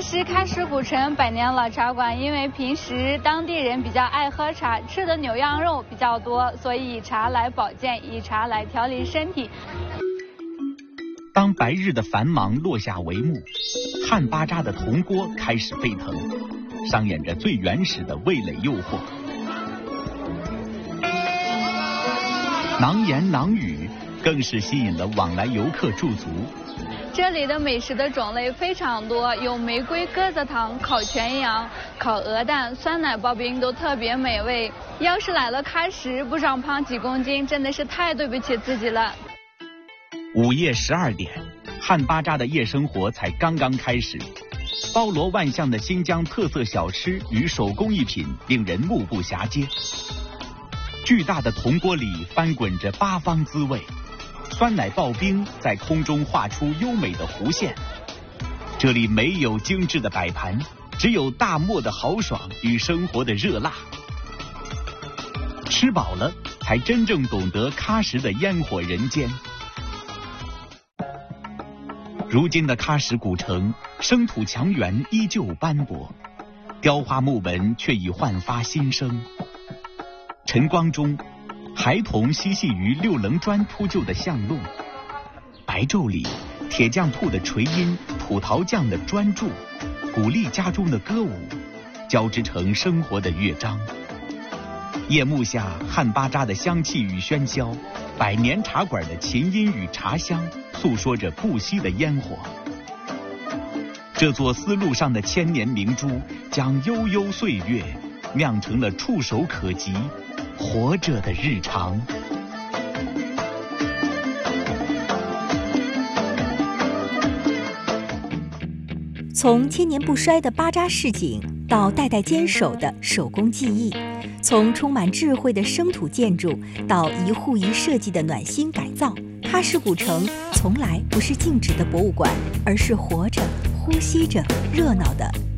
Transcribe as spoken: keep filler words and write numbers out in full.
是喀什古城百年老茶馆，因为平时当地人比较爱喝茶，吃的牛羊肉比较多，所以以茶来保健，以茶来调理身体。 当白日的繁忙落下帷幕，汉巴扎的铜锅开始沸腾，上演着最原始的味蕾诱惑。囊言囊语更是吸引了往来游客驻足。 这里的美食的种类非常多，有玫瑰鸽子汤、烤全羊、烤鹅蛋、酸奶刨冰都特别美味。要是来了喀什不长胖几公斤，真的是太对不起自己了。 午夜十二点，汉巴扎的夜生活才刚刚开始，包罗万象的新疆特色小吃与手工艺品令人目不暇接。巨大的铜锅里翻滚着八方滋味，酸奶刨冰在空中画出优美的弧线。这里没有精致的摆盘，只有大漠的豪爽与生活的热辣。吃饱了，才真正懂得喀什的烟火人间。如今的喀什古城，生土墙垣依旧斑驳，雕花木纹却已焕发新生。晨光中，孩童嬉戏于六棱砖铺就的巷路，白昼里，铁匠铺的锤音、葡萄匠的专注、鼓励家中的歌舞，交织成生活的乐章。夜幕下，汉巴扎的香气与喧嚣，百年茶馆的琴音与茶香，诉说着不息的烟火。这座丝路上的千年明珠，将悠悠岁月酿成了触手可及、活着的日常。 从千年不衰的巴扎市井到代代坚守的手工技艺，从充满智慧的生土建筑到一户一设计的暖心改造，喀什古城从来不是静止的博物馆，而是活着、呼吸着、热闹的